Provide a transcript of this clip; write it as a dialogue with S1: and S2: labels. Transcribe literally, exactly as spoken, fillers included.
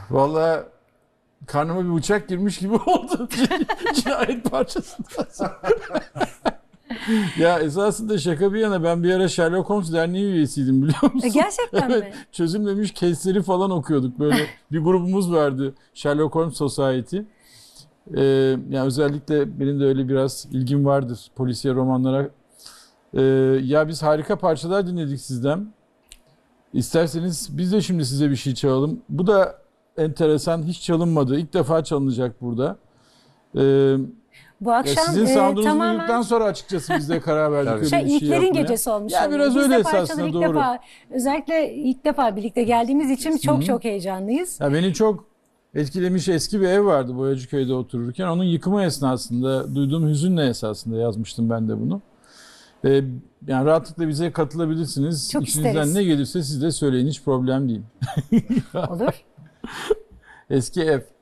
S1: Vallahi karnıma bir bıçak girmiş gibi oldu. Cinayet parçasından sonra. Ya esasında şaka bir yana ben bir ara Sherlock Holmes Derneği üyesiydim biliyor musun?
S2: E, gerçekten
S1: Evet,
S2: mi?
S1: çözülmemiş case'leri falan okuyorduk. Böyle bir grubumuz vardı. Sherlock Holmes Society. Ee, yani özellikle benim de öyle biraz ilgim vardır polisiye romanlara. Ee, ya biz harika parçalar dinledik sizden. İsterseniz biz de şimdi size bir şey çalalım. Bu da enteresan, hiç çalınmadı. İlk defa çalınacak burada. Ee,
S2: Bu akşam
S1: sizin
S2: e,
S1: sound'unuzu
S2: tamamen
S1: duyduktan sonra açıkçası biz de karar verdik öyle
S2: şey,
S1: bir şey
S2: ilklerin
S1: yapmaya.
S2: gecesi olmuş
S1: Ya
S2: oluyor.
S1: biraz
S2: Biz
S1: öyle
S2: de parçaları
S1: esasında
S2: ilk
S1: doğru.
S2: defa, özellikle ilk defa birlikte geldiğimiz için çok
S1: Hı-hı.
S2: çok heyecanlıyız.
S1: Ya beni çok etkilemiş eski bir ev vardı Boyacıköy'de otururken. Onun yıkımı esnasında duyduğum hüzünle esasında yazmıştım ben de bunu. Ee, yani rahatlıkla bize katılabilirsiniz.
S2: Çok
S1: İçinizden
S2: isteriz.
S1: ne gelirse siz de söyleyin, hiç problem değil.
S2: Olur.
S1: Eski ev.